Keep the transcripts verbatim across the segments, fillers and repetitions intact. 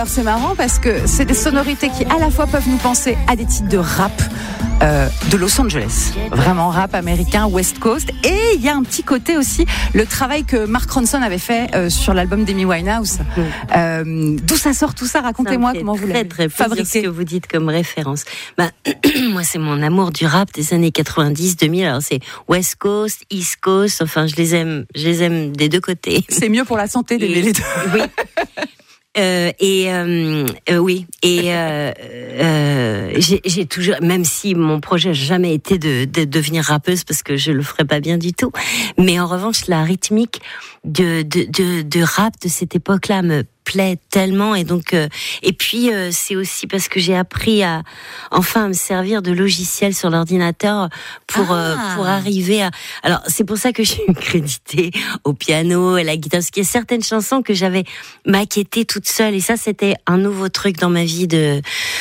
alors c'est marrant parce que c'est des sonorités qui à la fois peuvent nous penser à des titres de rap euh, de Los Angeles, vraiment rap américain, West Coast, et il y a un petit côté aussi, le travail que Mark Ronson avait fait euh, sur l'album d'Amy Winehouse. Mmh. Euh, d'où ça sort tout ça? Racontez-moi ça comment vous l'avez très, très fabriqué. Ce que vous dites comme référence. Bah, moi, c'est mon amour du rap des années quatre-vingt-dix, deux mille. Alors c'est West Coast, East Coast. Enfin, je les aime, je les aime des deux côtés. C'est mieux pour la santé d'aimer les deux. Oui. Euh, et euh, euh, oui, et euh, euh, j'ai, j'ai toujours, même si mon projet n'a jamais été de, de devenir rappeuse parce que je le ferais pas bien du tout, mais en revanche la rythmique de de de, de rap de cette époque-là me plaît tellement, et donc euh, et puis euh, c'est aussi parce que j'ai appris à enfin à me servir de logiciels sur l'ordinateur pour ah. euh, pour arriver à. Alors c'est pour ça que je suis créditée au piano, à la guitare, parce qu'il y a certaines chansons que j'avais maquettées toute seule, et ça c'était un nouveau truc dans ma vie de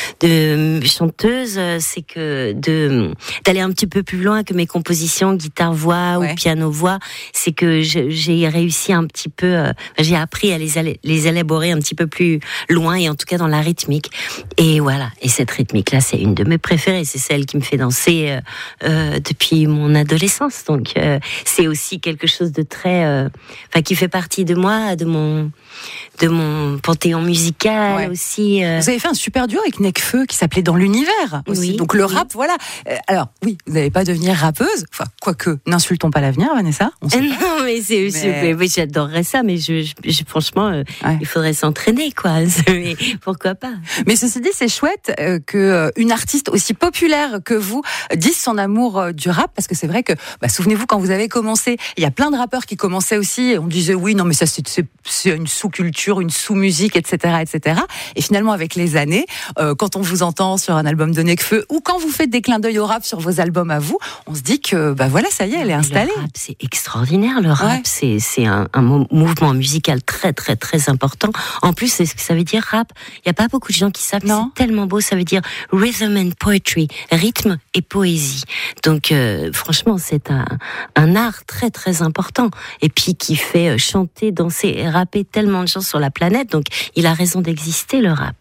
de chanteuse, c'est que de d'aller un petit peu plus loin que mes compositions guitare voix ouais. ou piano voix, c'est que je, j'ai réussi un petit peu, euh, j'ai appris à les les élaborer un petit peu plus loin, et en tout cas dans la rythmique. Et voilà. Et cette rythmique-là, c'est une de mes préférées. C'est celle qui me fait danser euh, euh, depuis mon adolescence. Donc, euh, c'est aussi quelque chose de très, euh, enfin, qui fait partie de moi, de mon, de mon panthéon musical ouais. aussi. Euh... Vous avez fait un super duo avec Nekfeu qui s'appelait Dans l'univers aussi. Oui, donc le rap, oui. voilà. Euh, alors oui, vous n'allez pas devenir rappeuse. Enfin, quoique, n'insultons pas l'avenir, Vanessa. On sait non, pas. mais c'est, mais... oui, j'adorerais ça, mais je, je, je franchement, euh, ouais. il faudrait s'entraîner, quoi. Mais pourquoi pas? Mais ceci dit, c'est chouette euh, que euh, une artiste aussi populaire que vous dise son amour euh, du rap, parce que c'est vrai que, bah, souvenez-vous, quand vous avez commencé, il y a plein de rappeurs qui commençaient aussi, et on disait oui, non, mais ça c'est, c'est, c'est une sous-culture, une sous-musique, et cetera, et cetera. Et finalement, avec les années, euh, quand on vous entend sur un album de Nekfeu, ou quand vous faites des clins d'œil au rap sur vos albums à vous, on se dit que, bah voilà, ça y est, elle est installée. Le rap, c'est extraordinaire. Le rap, ouais. c'est, c'est un, un mouvement musical très, très, très important. En plus, c'est ce que ça veut dire rap. Il n'y a pas beaucoup de gens qui savent. Non. C'est tellement beau. Ça veut dire rhythm and poetry, rythme et poésie. Donc, euh, franchement, c'est un, un art très, très important. Et puis, qui fait chanter, danser et rapper tellement de gens sur la planète. Donc, il a raison d'exister, le rap.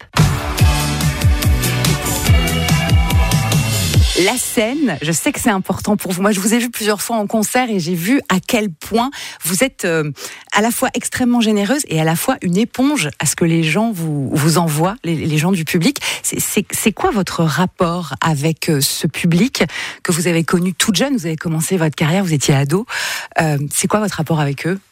La scène, je sais que c'est important pour vous. Moi, je vous ai vu plusieurs fois en concert et j'ai vu à quel point vous êtes euh, à la fois extrêmement généreuse et à la fois une éponge à ce que les gens vous, vous envoient, les, les gens du public. C'est, c'est, c'est quoi votre rapport avec euh, ce public que vous avez connu toute jeune? Vous avez commencé votre carrière, vous étiez ado. Euh, c'est quoi votre rapport avec eux?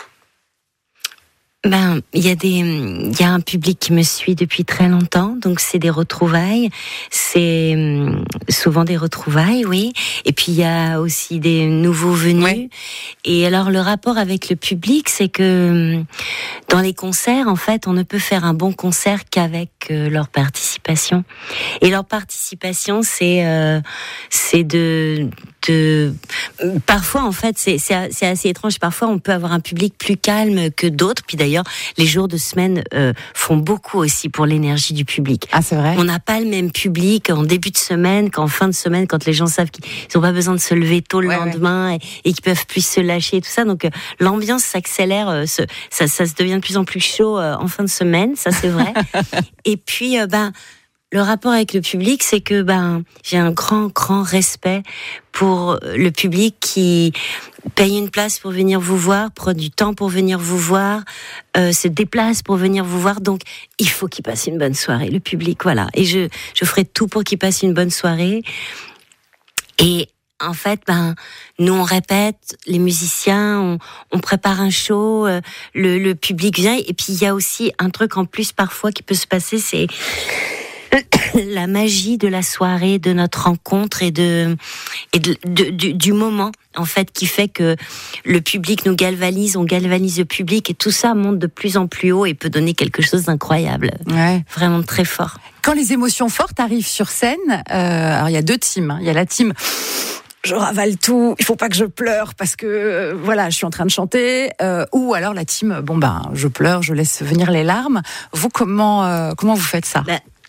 Ben, il y a des, il y a un public qui me suit depuis très longtemps, donc c'est des retrouvailles, c'est souvent des retrouvailles, oui. Et puis il y a aussi des nouveaux venus. Ouais. Et alors le rapport avec le public, c'est que dans les concerts, en fait, on ne peut faire un bon concert qu'avec euh, leur participation. Et leur participation, c'est, euh, c'est de, de, parfois en fait, c'est, c'est, c'est assez étrange. Parfois, on peut avoir un public plus calme que d'autres. Puis d'ailleurs, les jours de semaine euh, font beaucoup aussi pour l'énergie du public. Ah, c'est vrai. On n'a pas le même public en début de semaine qu'en fin de semaine, quand les gens savent qu'ils n'ont pas besoin de se lever tôt le ouais, lendemain ouais. Et, et qu'ils peuvent plus se lâcher et tout ça. Donc euh, l'ambiance s'accélère, euh, se, ça, ça se devient de plus en plus chaud euh, en fin de semaine, ça c'est vrai. Et puis, euh, ben. Le rapport avec le public, c'est que ben j'ai un grand, grand respect pour le public qui paye une place pour venir vous voir, prend du temps pour venir vous voir, euh, se déplace pour venir vous voir. Donc, il faut qu'il passe une bonne soirée, le public, voilà. Et je, je ferai tout pour qu'il passe une bonne soirée. Et en fait, ben, nous on répète, les musiciens, on, on prépare un show, euh, le, le public vient. Et puis il y a aussi un truc en plus parfois qui peut se passer, c'est la magie de la soirée, de notre rencontre et de et de, de, du, du moment en fait qui fait que le public nous galvanise, on galvanise le public et tout ça monte de plus en plus haut et peut donner quelque chose d'incroyable, ouais. Vraiment très fort. Quand les émotions fortes arrivent sur scène, euh, alors il y a deux teams, hein. Il y a la team je ravale tout, il faut pas que je pleure parce que euh, voilà, je suis en train de chanter, euh, ou alors la team bon ben je pleure, je laisse venir les larmes. Vous comment euh, comment vous faites ça? Ben,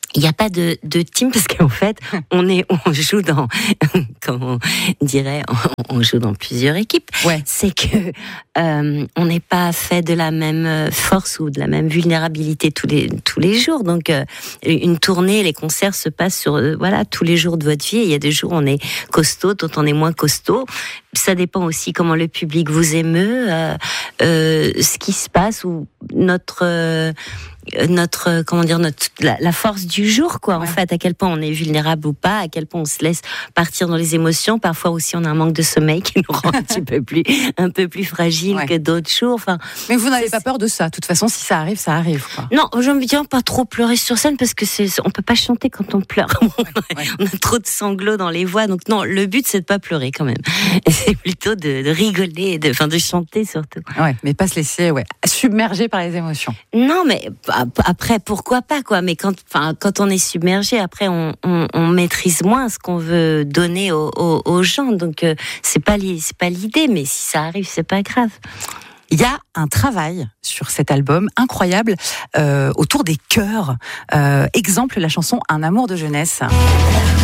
Il n'y a pas de, de team parce qu'en fait, on est, on joue dans, comment on dirait, on, on joue dans plusieurs équipes. Ouais. C'est que euh, on n'est pas fait de la même force ou de la même vulnérabilité tous les tous les jours. Donc, euh, une tournée, les concerts se passent sur, euh, voilà, tous les jours de votre vie. Et il y a des jours où on est costaud, d'autres on est moins costaud. Ça dépend aussi comment le public vous émeut, euh, euh, ce qui se passe ou notre euh, notre comment dire notre la, la force du jour quoi. Ouais. En fait, à quel point on est vulnérable ou pas, à quel point on se laisse partir dans les émotions. Parfois aussi on a un manque de sommeil qui nous rend un petit peu plus un peu plus fragile ouais. que d'autres jours. Enfin, mais vous n'avez pas peur de ça. De toute façon, si ça arrive, ça arrive quoi. Non, j'aime bien pas trop pleurer sur scène parce que c'est on peut pas chanter quand on pleure. Ouais, ouais. On a trop de sanglots dans les voix. Donc non, le but c'est de pas pleurer quand même. Et c'est plutôt de, de rigoler, de enfin de chanter surtout. Ouais, mais pas se laisser ouais submerger par les émotions. Non, mais après pourquoi pas quoi. Mais quand enfin quand on est submergé, après on, on, on maîtrise moins ce qu'on veut donner aux, aux, aux gens. Donc euh, c'est pas c'est pas l'idée. Mais si ça arrive, c'est pas grave. Il y a un travail sur cet album incroyable euh, autour des chœurs. Euh, exemple, la chanson Un amour de jeunesse.